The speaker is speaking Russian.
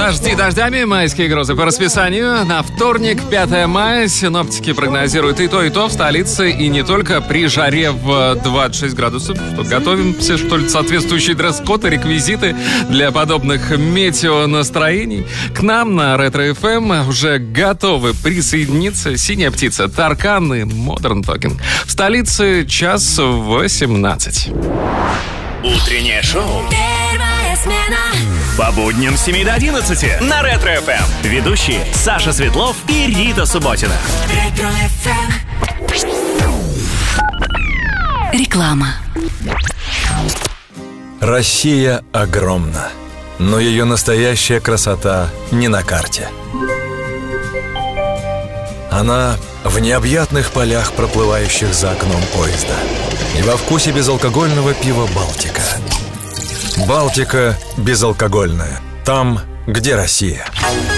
Дожди дождями, майские грозы по расписанию. На вторник, 5 мая, синоптики прогнозируют и то в столице, и не только. При жаре в 26 градусов. Что, готовимся, что ли, соответствующие дресс-код и реквизиты для подобных метеонастроений. К нам на Ретро-ФМ уже готовы присоединиться «Синяя птица», Таркан и Modern Talking. В столице час 18. Утреннее шоу. Первая смена. По будням с 7 до 11 на Ретро-ФМ. Ведущие Саша Светлов и Рита Субботина. Ретро-ФМ. Реклама. Россия огромна, но ее настоящая красота не на карте. Она в необъятных полях, проплывающих за окном поезда, и во вкусе безалкогольного пива «Балтика». «Балтика» безалкогольная. Там, где Россия.